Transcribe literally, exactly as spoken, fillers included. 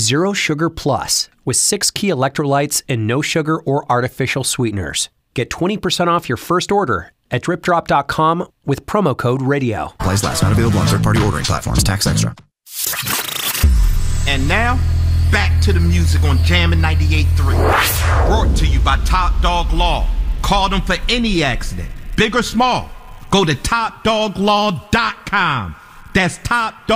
Zero Sugar Plus with six key electrolytes and no sugar or artificial sweeteners. Get twenty percent off your first order at drip drop dot com with promo code radio. Applies last. Not available on third-party ordering platforms. Tax extra. And now, back to the music on Jammin' ninety-eight point three. Brought to you by Top Dog Law. Call them for any accident, big or small. Go to top dog law dot com. That's Top Dog.